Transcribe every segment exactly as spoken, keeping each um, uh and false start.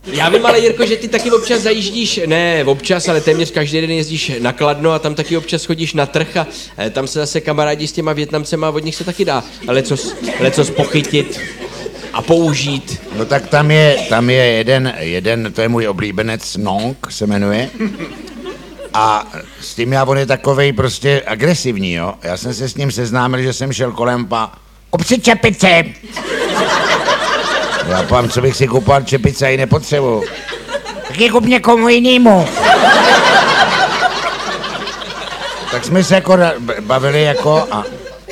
Já vím, ale Jirko, že ty taky občas zajíždíš, ne občas, ale téměř každý den jezdíš na Kladno a tam taky občas chodíš na trh a eh, tam se zase kamarádi s těma Vietnamcema a od nich se taky dá lecos, lecos pochytit a použít. No tak tam je, tam je jeden, jeden, to je můj oblíbenec, Nong se jmenuje. A s tím já, on je takovej prostě agresivní, jo. Já jsem se s ním seznámil, že jsem šel kolem pa... Kup si čepice! Já pám, co bych si koupal čepice, ji nepotřebuju. Tak ji kup někomu jinému. Tak jsme se jako bavili jako a...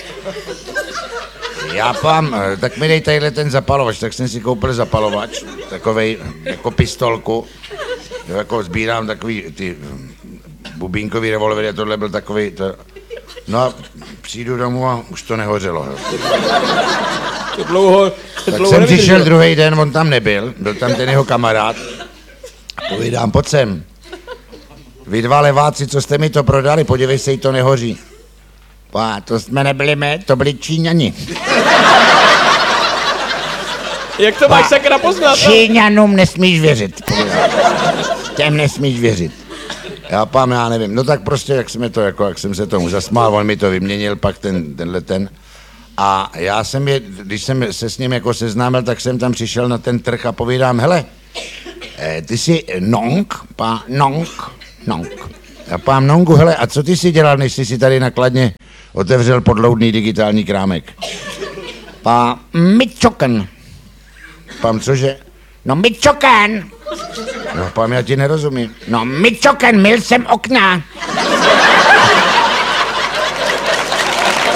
Já pám, tak mi dej tadyhle ten zapalovač, tak jsem si koupil zapalovač, takovej jako pistolku. Jo, jako sbírám takový ty bubínkový revolvery a tohle byl takový, to... No a přijdu domů a už to nehořelo. Jo. To dlouho, to tak dlouho jsem nevydržel. přišel druhý den, on tam nebyl, byl tam ten jeho kamarád. A povídám, pojď sem. Vy dva leváci, co jste mi to prodali, podívej se, jí to nehoří. Pá, to jsme nebyli my, to byli Číňani. Jak to máš sakra poznat? Číňanům nesmíš věřit. Těm nesmíš věřit. Já pám, já nevím. No tak prostě, jak jsme to, jako, jak jsem se tomu zasmál, on mi to vyměnil, pak ten, tenhle ten. A já jsem je, když jsem se s ním jako seznámil, tak jsem tam přišel na ten trh a povídám, hele, eh, ty jsi Nong, pá, Nong, Nong. Já pám Nongu, hele, a co ty jsi dělal, než jsi si tady na Kladně otevřel podloudný digitální krámek? Pá, Michoacan. Pám, cože? No Michoacan. No, pám, já ti nerozumím. No Michoacan, myl jsem okna.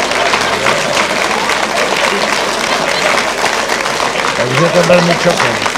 Takže to byl Michoacan.